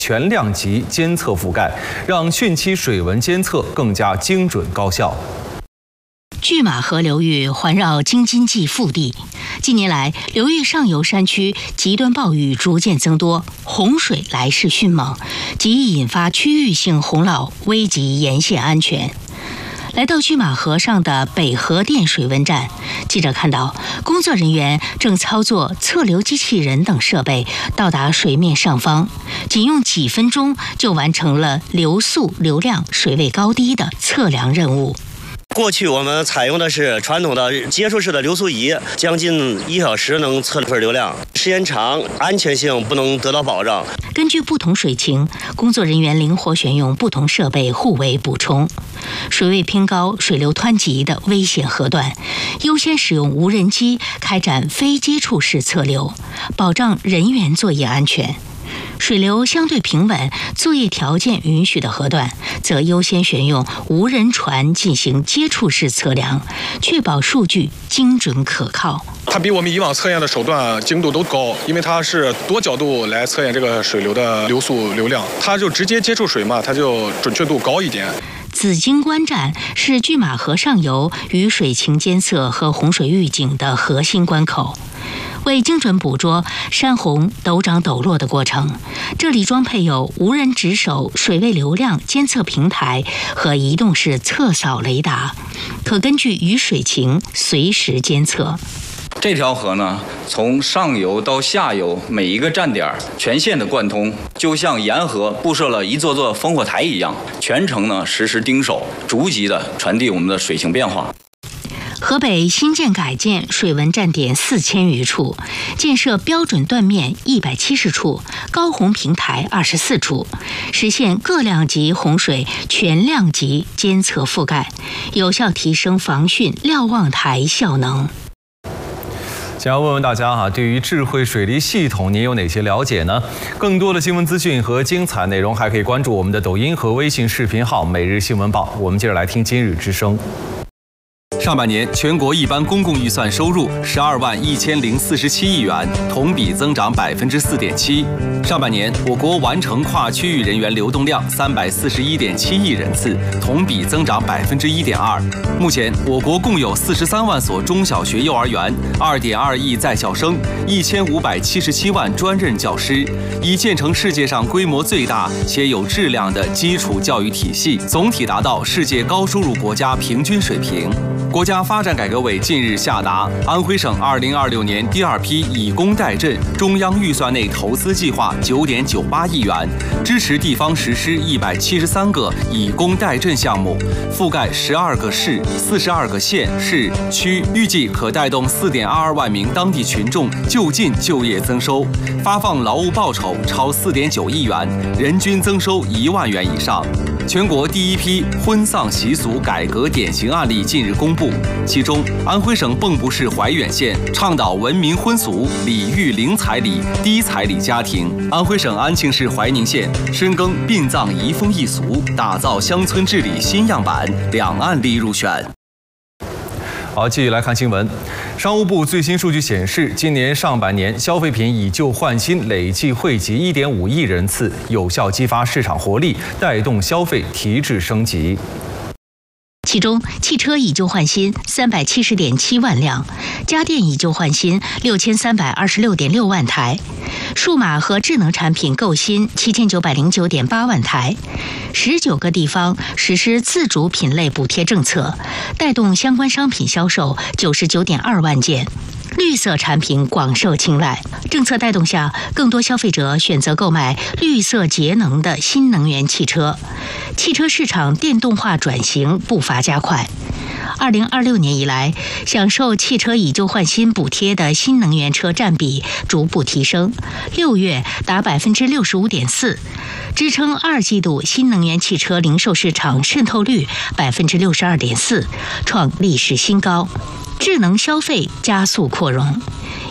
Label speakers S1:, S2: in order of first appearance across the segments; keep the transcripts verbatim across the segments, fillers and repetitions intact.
S1: 全量级监测覆盖，让汛期水文监测更加精准高效。
S2: 拒马河流域环绕京津冀腹地，近年来流域上游山区极端暴雨逐渐增多，洪水来势迅猛，极易引发区域性洪涝，危及沿线安全。来到拒马河上的北河店水文站，记者看到工作人员正操作测流机器人等设备到达水面上方，仅用几分钟就完成了流速、流量、水位高低的测量任务。
S3: 过去我们采用的是传统的接触式的流速仪，将近一小时能测分流量，时间长，安全性不能得到保障。
S2: 根据不同水情，工作人员灵活选用不同设备互为补充。水位偏高、水流湍急的危险河段，优先使用无人机开展非接触式测流，保障人员作业安全。水流相对平稳、作业条件允许的河段，则优先选用无人船进行接触式测量，确保数据精准可靠。
S4: 它比我们以往测验的手段精度都高，因为它是多角度来测验这个水流的流速、流量，它就直接接触水嘛，它就准确度高一点。
S2: 紫荆关站是拒马河上游雨水情监测和洪水预警的核心关口。为精准捕捉山洪陡涨陡落的过程，这里装配有无人值守水位流量监测平台和移动式测扫雷达，可根据雨水情随时监测。
S5: 这条河呢，从上游到下游每一个站点全线的贯通，就像沿河布设了一座座烽火台一样，全程呢实时盯守，逐级的传递我们的水情变化。
S2: 河北新建改建水文站点四千余处，建设标准断面一百七十处，高洪平台二十四处，实现各量级洪水全量级监测覆盖，有效提升防汛瞭望台效能。
S1: 想要问问大家哈，对于智慧水利系统您有哪些了解呢？更多的新闻资讯和精彩内容，还可以关注我们的抖音和微信视频号“每日新闻报”。我们接着来听今日之声。
S6: 上半年，全国一般公共预算收入十二万一千零四十七亿元，同比增长百分之四点七。上半年，我国完成跨区域人员流动量三百四十一点七亿人次，同比增长百分之一点二。目前，我国共有四十三万所中小学、幼儿园，二点二亿在校生，一千五百七十七万专任教师，已建成世界上规模最大且有质量的基础教育体系，总体达到世界高收入国家平均水平。国家发展改革委近日下达安徽省二零二六年第二批以工代赈中央预算内投资计划九点九八亿元，支持地方实施一百七十三个以工代赈项目，覆盖十二个市、四十二个县市区，预计可带动四点二二万名当地群众就近就业增收，发放劳务报酬超四点九亿元，人均增收一万元以上。全国第一批婚丧习俗改革典型案例近日公布，其中安徽省蚌埠市怀远县倡导文明婚俗、礼遇零彩礼、低彩礼家庭；安徽省安庆市怀宁县深耕殡葬移风易俗，打造乡村治理新样板，两案例入选。
S1: 好，继续来看新闻。商务部最新数据显示，今年上半年消费品以旧换新累计惠及一点五亿人次，有效激发市场活力，带动消费提质升级。
S2: 其中，汽车以旧换新三百七十点七万辆，家电以旧换新六千三百二十六点六万台，数码和智能产品购新七千九百零九点八万台。十九个地方实施自主品类补贴政策，带动相关商品销售九十九点二万件。绿色产品广受青睐，政策带动下，更多消费者选择购买绿色节能的新能源汽车，汽车市场电动化转型步伐加快。二零二六年以来，享受汽车以旧换新补贴的新能源车占比逐步提升，六月达百分之六十五点四，支撑二季度新能源汽车零售市场渗透率百分之六十二点四，创历史新高。智能消费加速扩容，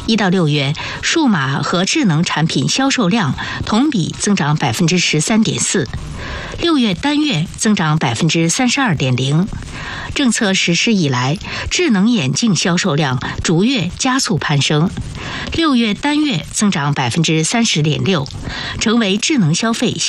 S2: 一到六月，数码和智能产品销售量同比增长百分之十三点四，六月单月增长百分之三十二点零。政策实施以来，智能眼镜销售量逐月加速攀升，六月单月增长百分之三十点六，成为智能消费